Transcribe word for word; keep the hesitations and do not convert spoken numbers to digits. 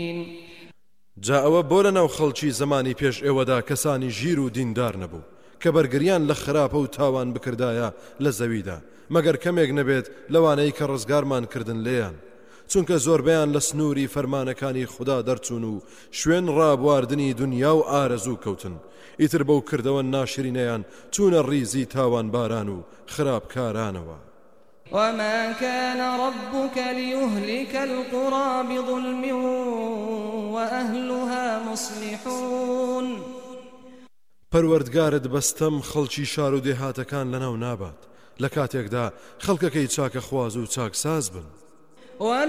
جا ئەوە بۆ لەناو خەڵکی زمانی پێش ئێوەدا کەسانی ژیر و دیندار نەبوو کە بەرگریان لە خراپە و تاوان بکردایە لە زەویدا مەگەر کەمێک نەبێت لەوانەی کە ڕزگارمان کردن لێیان چونکە زۆربەیان لە سنووری فەرمانەکانی خوددا دەرچوون و شوێن ڕابواردنی دنیا و ئارەزوو کەوتن ئیتر بەو کردەوە ناشرینەیان چوونە ڕیزی تاوان باران و خراپکارانەوە. وما كان ربك ليهلك القرى بظلم وأهلها مصلحون پەروەردگارت بەستەم خەڵکی شار و دێهاتەکان لەناو نابات لە کاتێکدا خەڵکەکەی چاکە خواز و چاکساز بن.